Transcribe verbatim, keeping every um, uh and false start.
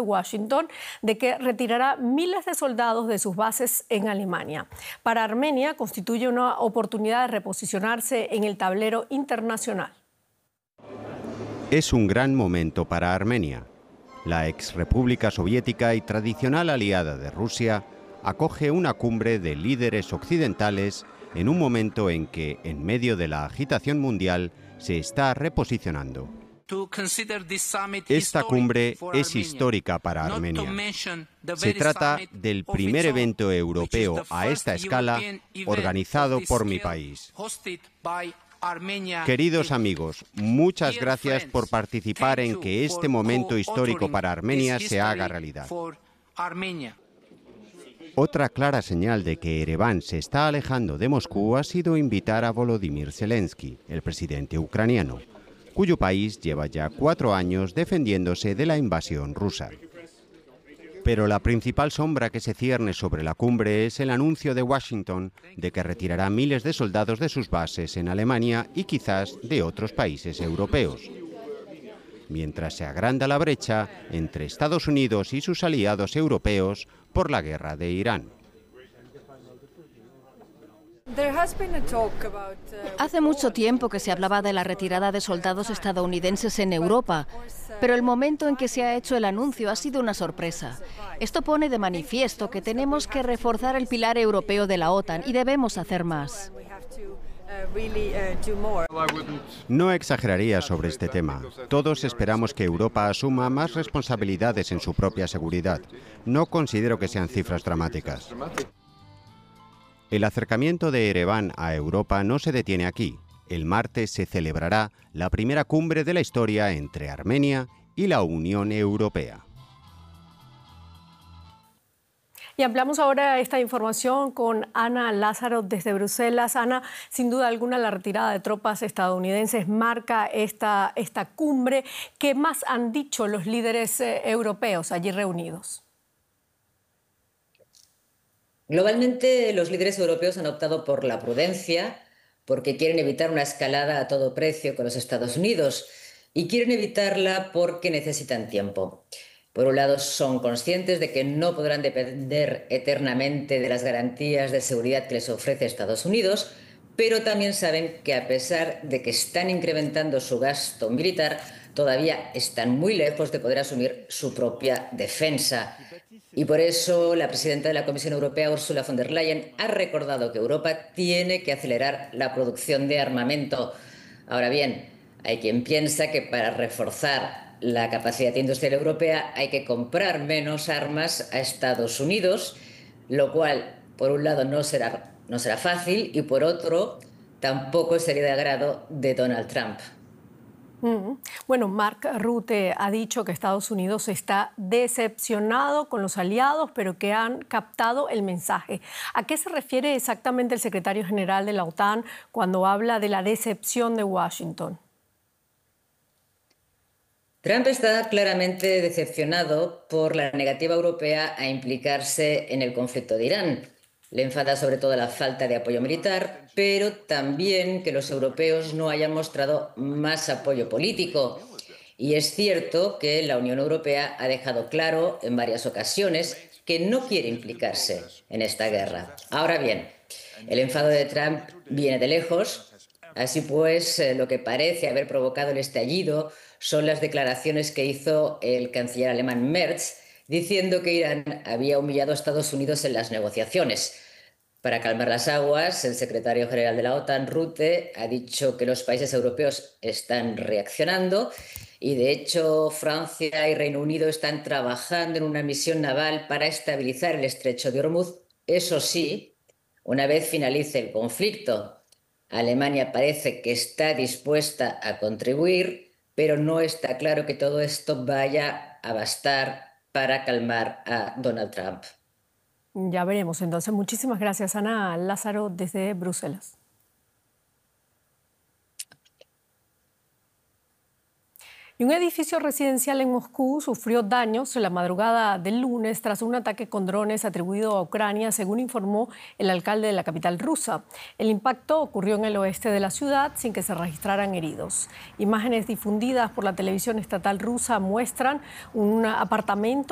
Washington de que retirará miles de soldados de sus bases en Alemania. Para Armenia constituye una oportunidad de reposicionarse en el tablero internacional. Es un gran momento para Armenia. La exrepública soviética y tradicional aliada de Rusia acoge una cumbre de líderes occidentales en un momento en que, en medio de la agitación mundial, se está reposicionando. Esta cumbre es histórica para Armenia. Se trata del primer evento europeo a esta escala organizado por mi país. Queridos amigos, muchas gracias por participar en que este momento histórico para Armenia se haga realidad. Otra clara señal de que Ereván se está alejando de Moscú ha sido invitar a Volodymyr Zelensky, el presidente ucraniano, cuyo país lleva ya cuatro años defendiéndose de la invasión rusa. Pero la principal sombra que se cierne sobre la cumbre es el anuncio de Washington de que retirará miles de soldados de sus bases en Alemania y quizás de otros países europeos, mientras se agranda la brecha entre Estados Unidos y sus aliados europeos por la guerra de Irán. Hace mucho tiempo que se hablaba de la retirada de soldados estadounidenses en Europa, pero el momento en que se ha hecho el anuncio ha sido una sorpresa. Esto pone de manifiesto que tenemos que reforzar el pilar europeo de la OTAN y debemos hacer más. No exageraría sobre este tema. Todos esperamos que Europa asuma más responsabilidades en su propia seguridad. No considero que sean cifras dramáticas. El acercamiento de Ereván a Europa no se detiene aquí. El martes se celebrará la primera cumbre de la historia entre Armenia y la Unión Europea. Y ampliamos ahora esta información con Ana Lázaro desde Bruselas. Ana, sin duda alguna la retirada de tropas estadounidenses marca esta, esta cumbre. ¿Qué más han dicho los líderes eh, europeos allí reunidos? Globalmente, los líderes europeos han optado por la prudencia porque quieren evitar una escalada a todo precio con los Estados Unidos y quieren evitarla porque necesitan tiempo. Por un lado, son conscientes de que no podrán depender eternamente de las garantías de seguridad que les ofrece Estados Unidos, pero también saben que a pesar de que están incrementando su gasto militar, todavía están muy lejos de poder asumir su propia defensa. Y por eso la presidenta de la Comisión Europea, Ursula von der Leyen, ha recordado que Europa tiene que acelerar la producción de armamento. Ahora bien, hay quien piensa que para reforzar la capacidad industrial europea hay que comprar menos armas a Estados Unidos, lo cual, por un lado, no será, no será fácil y, por otro, tampoco sería de agrado de Donald Trump. Mm. Bueno, Mark Rutte ha dicho que Estados Unidos está decepcionado con los aliados, pero que han captado el mensaje. ¿A qué se refiere exactamente el secretario general de la OTAN cuando habla de la decepción de Washington? Trump está claramente decepcionado por la negativa europea a implicarse en el conflicto de Irán. Le enfada sobre todo la falta de apoyo militar, pero también que los europeos no hayan mostrado más apoyo político. Y es cierto que la Unión Europea ha dejado claro en varias ocasiones que no quiere implicarse en esta guerra. Ahora bien, el enfado de Trump viene de lejos. Así pues, lo que parece haber provocado el estallido son las declaraciones que hizo el canciller alemán Merz, diciendo que Irán había humillado a Estados Unidos en las negociaciones. Para calmar las aguas, el secretario general de la OTAN, Rutte, ha dicho que los países europeos están reaccionando y, de hecho, Francia y Reino Unido están trabajando en una misión naval para estabilizar el estrecho de Hormuz. Eso sí, una vez finalice el conflicto, Alemania parece que está dispuesta a contribuir, pero no está claro que todo esto vaya a bastar para calmar a Donald Trump. Ya veremos entonces. Muchísimas gracias, Ana Lázaro, desde Bruselas. Y un edificio residencial en Moscú sufrió daños en la madrugada del lunes tras un ataque con drones atribuido a Ucrania, según informó el alcalde de la capital rusa. El impacto ocurrió en el oeste de la ciudad sin que se registraran heridos. Imágenes difundidas por la televisión estatal rusa muestran un apartamento